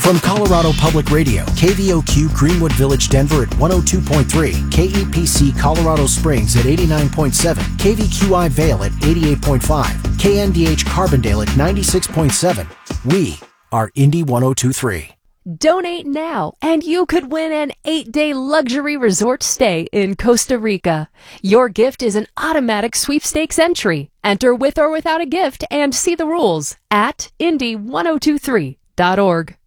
From Colorado Public Radio, KVOQ Greenwood Village, Denver at 102.3, KEPC Colorado Springs at 89.7, KVQI Vale at 88.5, KNDH Carbondale at 96.7. We are Indy 102.3. Donate now, and you could win an 8-day luxury resort stay in Costa Rica. Your gift is an automatic sweepstakes entry. Enter with or without a gift and see the rules at Indy1023.org.